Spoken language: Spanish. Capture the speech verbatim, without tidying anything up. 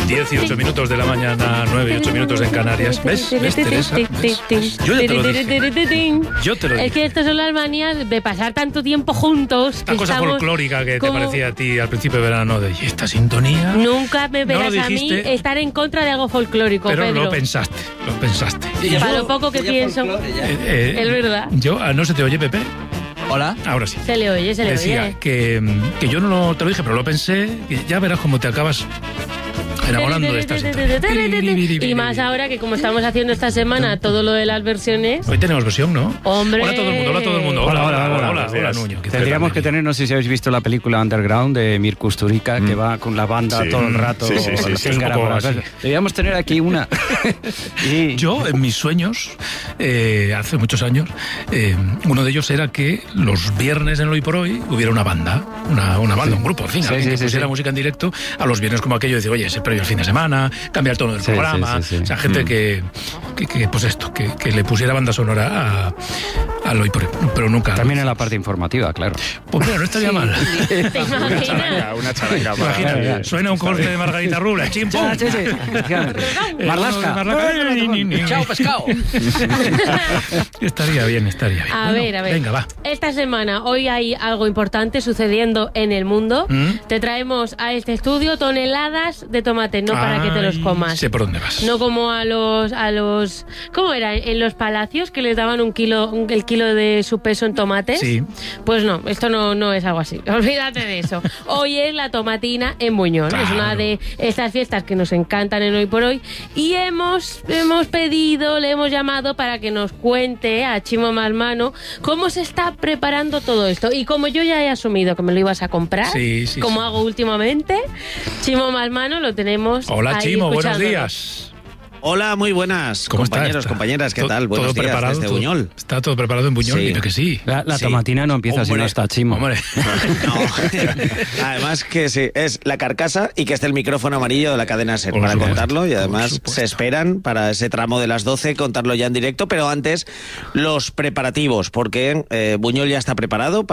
diez y ocho minutos de la mañana, nueve y ocho minutos en Canarias. ¿Ves? ¿Ves, Teresa? ¿Ves? Yo ya te lo dije. Yo te lo dije. Es que estas son las manías de pasar tanto tiempo juntos. Esta cosa folclórica que te parecía a ti al principio de verano, de ¿y esta sintonía? Nunca me verás no a mí estar en contra de algo folclórico, pero Pedro. lo pensaste, lo pensaste. Y para lo poco que pienso, eh, eh, es verdad. Yo, ¿no se te oye, Pepe? Hola. Ahora sí. Se le oye, se le Decía oye. Que, que yo no lo, te lo dije, pero lo pensé. Y ya verás cómo te acabas enamorando de esta sintonía. Y más ahora que como estamos haciendo esta semana todo lo de las versiones. Hoy tenemos versión, ¿no? Hombre. Hola a todo el mundo, hola a todo el mundo. Hola, hola, hola, hola, hola, hola, Nuño. Tendríamos que tener, no sé si habéis visto la película Underground de Mir Kusturica, mm. que va con la banda sí. todo el rato. Sí, sí, sí, sí, sí, Deberíamos tener aquí una. y... Yo, en mis sueños, eh, hace muchos años, eh, uno de ellos era que los viernes en Hoy por Hoy hubiera una banda, una, una banda, sí. un grupo, en fin, sí, alguien sí, que sí, pusiera sí. música en directo a los viernes como aquello de decir, oye, ese previo el fin de semana, cambiar el tono del sí, programa, sí, sí, sí. o sea, gente mm. que, que, que, pues esto, que, que le pusiera banda sonora a, a Hoy por Hoy, pero nunca. También en la parte informativa, claro. Pues mira, no estaría mal. ¿Te imaginas? Una charanga, una charanga. Imagina, claro, suena un corte de Margarita Rubla, chim, pum. Sí, sí. Marlasca. Chao, pescado. Estaría bien, estaría bien. A bueno, ver, a ver. Venga, va. Esta semana, hoy hay algo importante sucediendo en el mundo. ¿Mm? Te traemos a este estudio toneladas de tomate, no para Ay, que te los comas. Sé por dónde vas. No como a los, a los, ¿cómo era? En los palacios que les daban un kilo, un, el kilo de su peso en tomates. Sí. Pues no, esto no, no es algo así. Olvídate de eso. Hoy es la tomatina en Buñol. Claro. Es una de estas fiestas que nos encantan en Hoy por Hoy. Y hemos, hemos pedido, le hemos llamado para que nos cuente a Chimo Masmano cómo se está preparando todo esto. Y como yo ya he asumido que me lo ibas a comprar, sí, sí, como sí. hago últimamente, Chimo Masmano lo tenemos. Hola, ahí Chimo, buenos escuchándolo. días. Hola, muy buenas, compañeros, está? compañeras, ¿qué tal? Buenos todo días preparado, desde todo, Buñol. Está todo preparado en Buñol, sí. dime que sí. La, la sí. tomatina no empieza Hombre. si no está Chimo. Hombre. No. Además que sí, es la carcasa y que está el micrófono amarillo de la cadena SER para supuesto, contarlo y además se esperan para ese tramo de las doce contarlo ya en directo, pero antes los preparativos, porque eh, Buñol ya está preparado para